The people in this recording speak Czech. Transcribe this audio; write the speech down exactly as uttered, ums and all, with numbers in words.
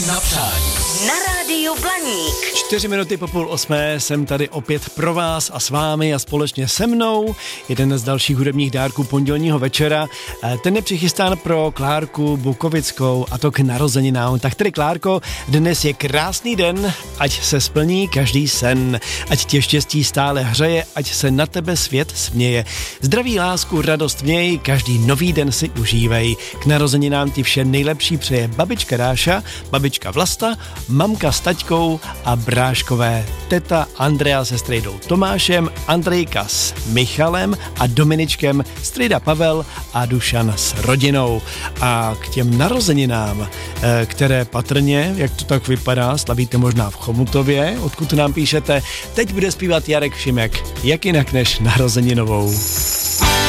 Na přání. Na rádiu Blaník. Čtyři minuty po půl osmé jsem tady opět pro vás a s vámi a společně se mnou. Jeden z dalších hudebních dárků pondělního večera. Ten je přichystán pro Klárku Bukovickou a to k narozeninám. Tak tedy Klárko, dnes je krásný den, ať se splní každý sen. Ať tě štěstí stále hřeje, ať se na tebe svět směje. Zdraví, lásku, radost měj, každý nový den si užívej. K narozeninám ti vše nejlepší přeje babička Dáša, babička Vlasta, mamka s taťkou a bráškové teta Andrea se strejdou Tomášem, Andrejka s Michalem a Dominičkem, strejda Pavel a Dušan s rodinou. A k těm narozeninám, které patrně, jak to tak vypadá, slavíte možná v Chomutově, odkud nám píšete, teď bude zpívat Jarek Šimek, jak jinak než narozeninovou.